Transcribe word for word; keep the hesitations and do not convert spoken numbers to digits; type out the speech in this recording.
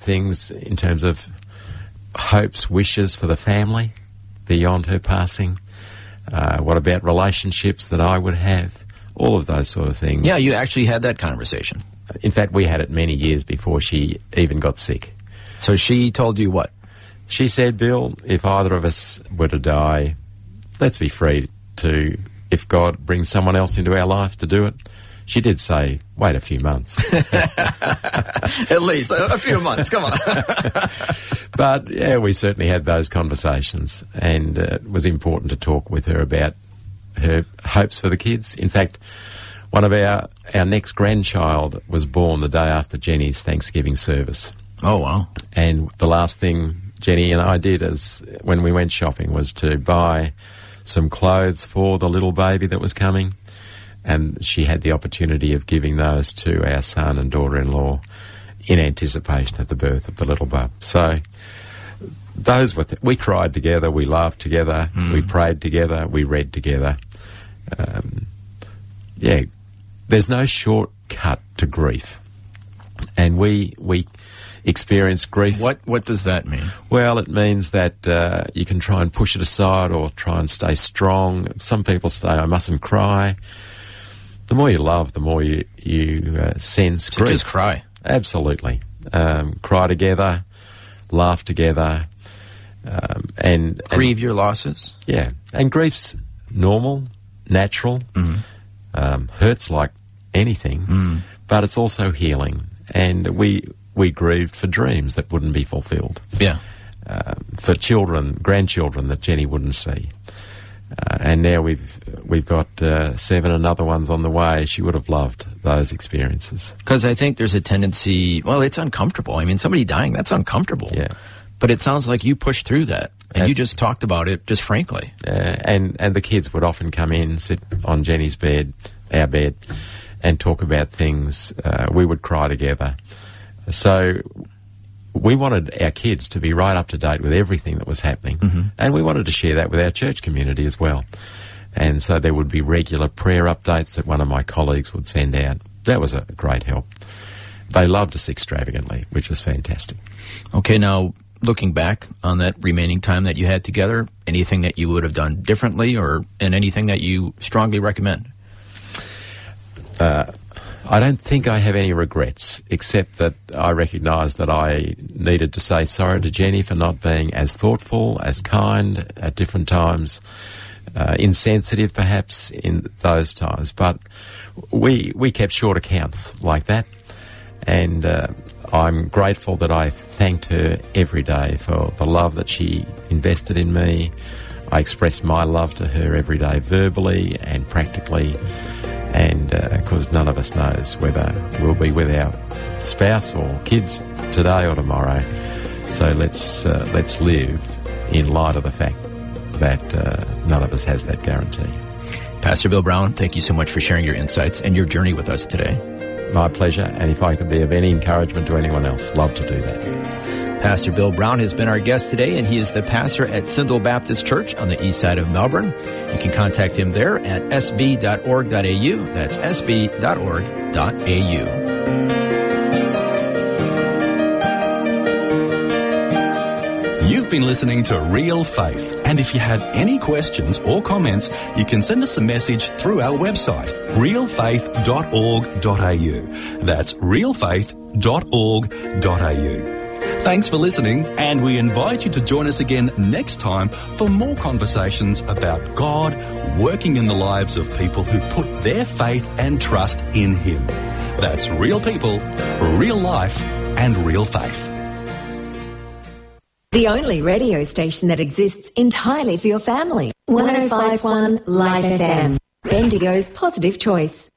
things in terms of hopes, wishes for the family beyond her passing? Uh, what about relationships that I would have? All of those sort of things. Yeah, you actually had that conversation. In fact, we had it many years before she even got sick. So she told you what? She said, Bill, if either of us were to die, let's be free to, if God brings someone else into our life to do it. She did say, wait a few months. At least a few months, come on. But, yeah, we certainly had those conversations, and uh, it was important to talk with her about her hopes for the kids. In fact, one of our, our next grandchild was born the day after Jenny's Thanksgiving service. Oh, wow. And the last thing Jenny and I did as when we went shopping was to buy some clothes for the little baby that was coming, and she had the opportunity of giving those to our son and daughter-in-law in anticipation of the birth of the little bub. So those were th- we cried together, we laughed together, mm. we prayed together, we read together. Um, yeah, there's no shortcut to grief, and we we experience grief. What what does that mean? Well, it means that uh, you can try and push it aside or try and stay strong. Some people say, I mustn't cry. The more you love, the more you, you uh, sense so grief. Just cry. Absolutely. Um, cry together, laugh together. Um, and, and Grieve your losses? Yeah. And grief's normal, natural, mm-hmm. um, hurts like anything, mm. but it's also healing. And we we grieved for dreams that wouldn't be fulfilled. Yeah. Um, for children, grandchildren that Jenny wouldn't see. Uh, and now we've we've got uh, seven and other ones on the way. She would have loved those experiences. Because I think there's a tendency, well, it's uncomfortable. I mean, somebody dying, that's uncomfortable. Yeah. But it sounds like you pushed through that, and that's, you just talked about it just frankly. Uh, and, and the kids would often come in, sit on Jenny's bed, our bed, and talk about things. Uh, we would cry together. So we wanted our kids to be right up to date with everything that was happening, mm-hmm. and we wanted to share that with our church community as well. And so there would be regular prayer updates that one of my colleagues would send out. That was a great help. They loved us extravagantly, which was fantastic. Okay, now, looking back on that remaining time that you had together, anything that you would have done differently, or and anything that you strongly recommend? Uh, I don't think I have any regrets, except that I recognise that I needed to say sorry to Jenny for not being as thoughtful, as kind at different times, uh, insensitive perhaps in those times. But we we kept short accounts like that, and uh, I'm grateful that I thanked her every day for the love that she invested in me. I expressed my love to her every day verbally and practically. And because uh, none of us knows whether we'll be with our spouse or kids today or tomorrow, so let's uh, let's live in light of the fact that uh, none of us has that guarantee. Pastor Bill Brown, thank you so much for sharing your insights and your journey with us today. My pleasure, and if I could be of any encouragement to anyone else, love to do that. Pastor Bill Brown has been our guest today, and he is the pastor at Sindel Baptist Church on the east side of Melbourne. You can contact him there at s b dot org dot a u. That's s b dot org dot a u. You've been listening to Real Faith, and if you have any questions or comments, you can send us a message through our website, real faith dot org dot a u. That's real faith dot org dot a u. Thanks for listening, and we invite you to join us again next time for more conversations about God working in the lives of people who put their faith and trust in Him. That's real people, real life, and real faith. The only radio station that exists entirely for your family. one oh five point one Life F M. Bendigo's Positive Choice.